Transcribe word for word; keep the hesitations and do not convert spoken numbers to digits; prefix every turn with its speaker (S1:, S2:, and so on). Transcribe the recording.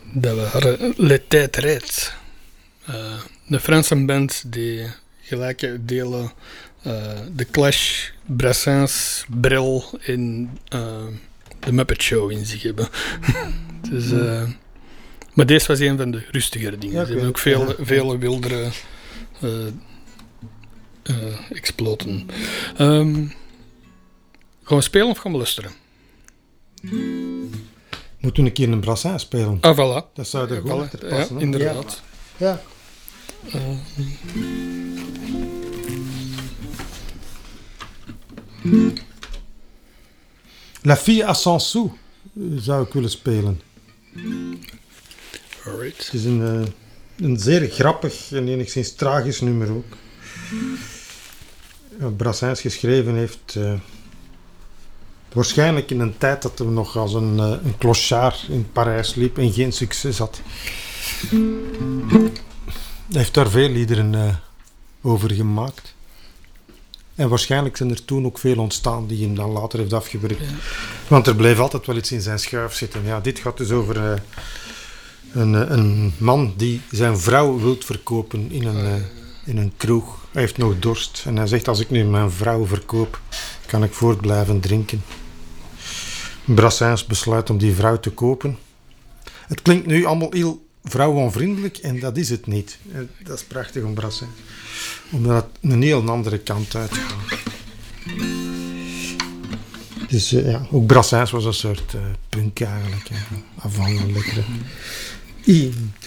S1: Dat waren Le Tétraites. Uh, de Franse band die gelijke delen uh, The Clash, Brassens, Brel en uh, The Muppet Show in zich hebben. Dus, uh, maar deze was een van de rustigere dingen.
S2: Ja,
S1: Ze hebben ook veel, veel wildere uh, uh, exploten. Um, gaan we spelen of gaan we luisteren?
S2: Moeten we een keer een Brassens spelen?
S1: Ah, voilà.
S2: Dat zou er goed
S1: voilà.
S2: passen.
S1: Ja, inderdaad.
S2: Ja.
S1: ja. Uh.
S2: La Fille à cent sous zou ik willen spelen.
S1: Alright.
S2: Het is een, uh, een zeer grappig en enigszins tragisch nummer ook. Uh, Brassens geschreven heeft... Uh, waarschijnlijk in een tijd dat hij nog als een, uh, een clochard in Parijs liep en geen succes had. Hij heeft daar veel liederen uh, over gemaakt. En waarschijnlijk zijn er toen ook veel ontstaan die hem dan later heeft afgewerkt. Ja. Want er bleef altijd wel iets in zijn schuif zitten. Ja, dit gaat dus over uh, een, een man die zijn vrouw wil verkopen in een, uh, in een kroeg. Hij heeft nog dorst en hij zegt, als ik nu mijn vrouw verkoop, kan ik voort blijven drinken. Brassens besluit om die vrouw te kopen. Het klinkt nu allemaal heel vrouwonvriendelijk en dat is het niet. Dat is prachtig om Brassens. Omdat het een heel andere kant uitgaat. Dus uh, ja, ook Brassens was een soort uh, punk eigenlijk. Avant le lettre.